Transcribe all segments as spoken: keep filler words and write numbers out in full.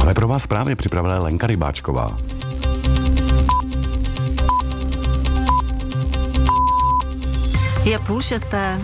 Ale pro vás právě připravila Lenka Rybáčková. Je půl šesté.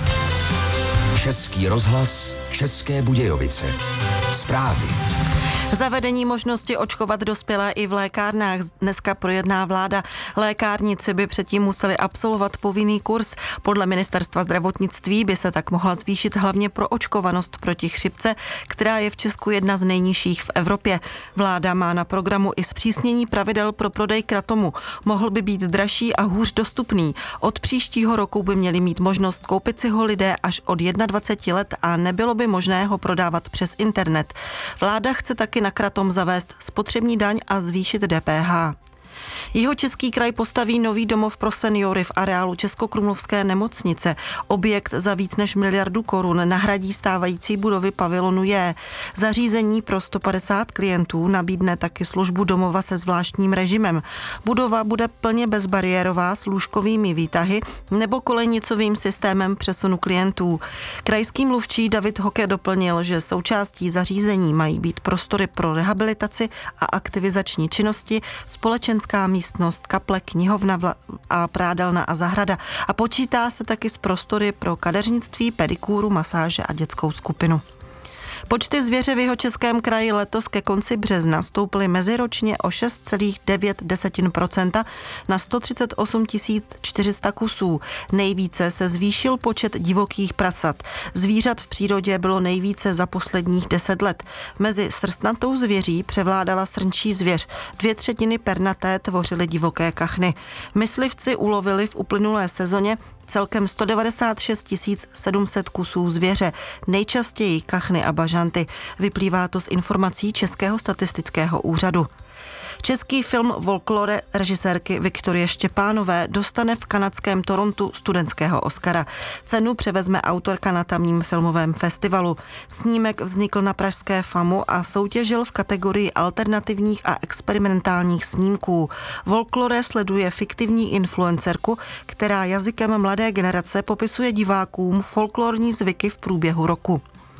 Český rozhlas, České Budějovice. Zprávy. Zavedení možnosti očkovat dospělé i v lékárnách dneska projedná vláda. Lékárníci by předtím museli absolvovat povinný kurz. Podle ministerstva zdravotnictví by se tak mohla zvýšit hlavně proočkovanost proti chřipce, která je v Česku jedna z nejnižších v Evropě. Vláda má na programu i zpřísnění pravidel pro prodej kratomu. Mohl by být dražší a hůř dostupný. Od příštího roku by měli mít možnost koupit si ho lidé až od dvacet jedna let a nebylo by možné ho prodávat přes internet. Vláda chce taky na kratom zavést spotřební daň a zvýšit D P H. Jihočeský kraj postaví nový domov pro seniory v areálu Českokrumlovské nemocnice. Objekt za víc než miliardu korun nahradí stávající budovy pavilonu J. Zařízení pro sto padesát klientů nabídne taky službu domova se zvláštním režimem. Budova bude plně bezbariérová s lůžkovými výtahy nebo kolejnicovým systémem přesunu klientů. Krajský mluvčí David Hoke doplnil, že součástí zařízení mají být prostory pro rehabilitaci a aktivizační činnosti, společenská místnost, kaple, knihovna a prádelna a zahrada. A počítá se taky s prostory pro kadeřnictví, pedikúru, masáže a dětskou skupinu. Počty zvěře v Jihočeském kraji letos ke konci března stouply meziročně o šest celá devět procenta na sto třicet osm tisíc čtyři sta kusů. Nejvíce se zvýšil počet divokých prasat. Zvířat v přírodě bylo nejvíce za posledních deset let. Mezi srstnatou zvěří převládala srnčí zvěř. Dvě třetiny pernaté tvořily divoké kachny. Myslivci ulovili v uplynulé sezóně celkem sto devadesát šest tisíc sedm set kusů zvěře, nejčastěji kachny a bažanty. Vyplývá to z informací Českého statistického úřadu. Český film Folklore režisérky Viktorie Štěpánové dostane v kanadském Torontu studentského Oscara. Cenu převezme autorka na tamním filmovém festivalu. Snímek vznikl na pražské FAMu a soutěžil v kategorii alternativních a experimentálních snímků. Folklore sleduje fiktivní influencerku, která jazykem mladé generace popisuje divákům folklorní zvyky v průběhu roku.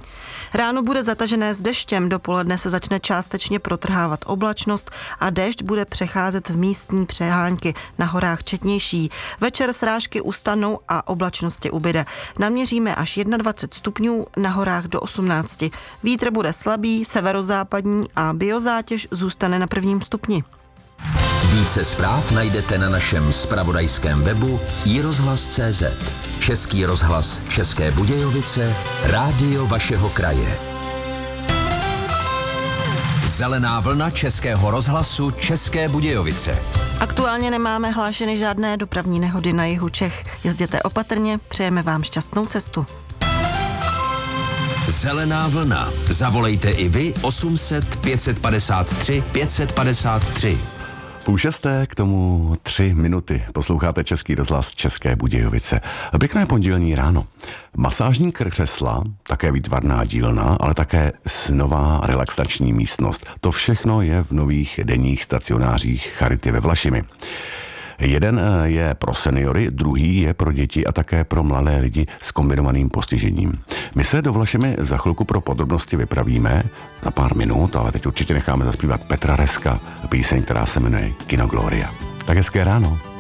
Ráno bude zatažené s deštěm, dopoledne se začne částečně protrhávat oblačnost a déšť bude přecházet v místní přehánky, na horách četnější. Večer srážky ustanou a oblačnosti ubyde. Naměříme až dvacet jedna stupňů, na horách do osmnáct. Vítr bude slabý, severozápadní a biozátěž zůstane na prvním stupni. Více zpráv najdete na našem zpravodajském webu i rozhlas tečka cé zet. Český rozhlas České Budějovice, rádio vašeho kraje. Zelená vlna Českého rozhlasu České Budějovice. Aktuálně nemáme hlášeny žádné dopravní nehody na jihu Čech. Jezděte opatrně, přejeme vám šťastnou cestu. Zelená vlna. Zavolejte i vy osm set pět padesát tři pět padesát tři. Půl šesté, k tomu tři minuty. Posloucháte Český rozhlas České Budějovice. Pěkné pondělní ráno. Masážní křesla, také výtvarná dílna, ale také snová relaxační místnost. To všechno je v nových denních stacionářích Charity ve Vlašimi. Jeden je pro seniory, druhý je pro děti a také pro mladé lidi s kombinovaným postižením. My se do Vlašimi za chvilku pro podrobnosti vypravíme za pár minut, ale teď určitě necháme zaspívat Petra Reska, píseň, která se jmenuje Kino Gloria. Tak hezké ráno.